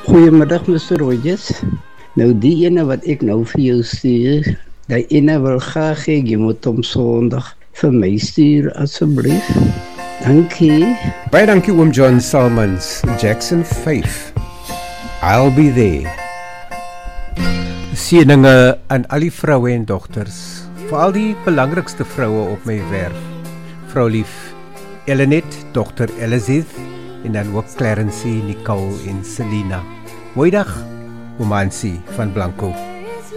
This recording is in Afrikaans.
Goeiemiddag Mr. Rogers. Nou die ene wat ek nou vir jou stuur, die ene wil graag hê jy moet hom Sondag vir my stuur asseblief. Dankie. Baie dankie oom John Salmons, Jackson 5. I'll be there. Seëninge aan al die vroue en dogters, veral die belangrikste vroue op my werf. Vrou lief Elenet, Dr. Elizabeth en dan ook Clarence, Nicole en Selina. Goeiedag, Omansi van Blanco.